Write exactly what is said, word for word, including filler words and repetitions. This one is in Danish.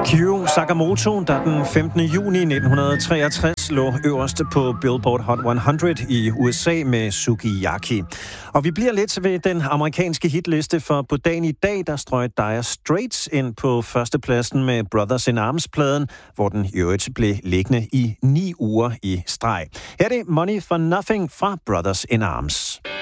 Kyo Sakamoto, der den femtende juni nitten treogtres lå øverst på Billboard Hot hundrede i U S A med Sukiyaki. Og vi bliver lidt ved den amerikanske hitliste, for på dagen i dag, der strøg Dire Straits ind på førstepladsen med Brothers in Arms-pladen, hvor den i øvrigt blev liggende i ni uger i streg. Her er det Money for Nothing fra Brothers in Arms.